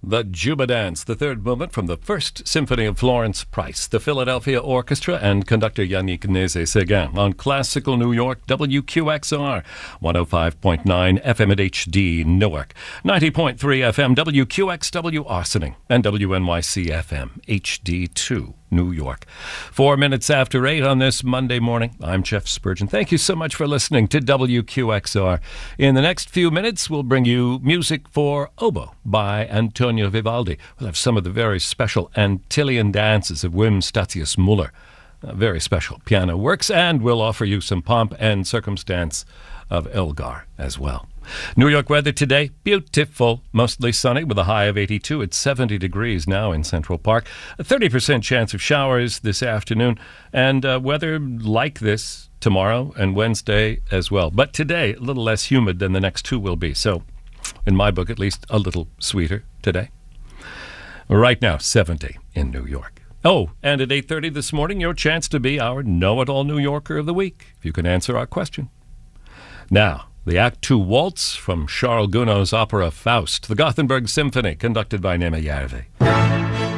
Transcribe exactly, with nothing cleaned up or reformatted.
The Juba Dance, the third movement from the First Symphony of Florence Price, the Philadelphia Orchestra, and conductor Yannick Nézet-Séguin on Classical New York, W Q X R, one oh five point nine F M at H D Newark, ninety point three F M W Q X W Ossining, and W N Y C F M H D two. New York. Four minutes after eight on this Monday morning. I'm Jeff Spurgeon. Thank you so much for listening to W Q X R. In the next few minutes, we'll bring you music for oboe by Antonio Vivaldi. We'll have some of the very special Antillian dances of Wim Statius Muller. Uh, very special piano works, and we'll offer you some pomp and circumstance of Elgar as well. New York weather today, beautiful, mostly sunny with a high of eighty-two. It's seventy degrees now in Central Park. A thirty percent chance of showers this afternoon, and uh, weather like this tomorrow and Wednesday as well. But today, a little less humid than the next two will be. So, in my book, at least a little sweeter today. Right now, seventy in New York. Oh, and at eight thirty this morning, your chance to be our Know-It-All New Yorker of the Week, if you can answer our question. Now, the Act Two Waltz from Charles Gounod's opera Faust, the Gothenburg Symphony, conducted by Nema Järvi.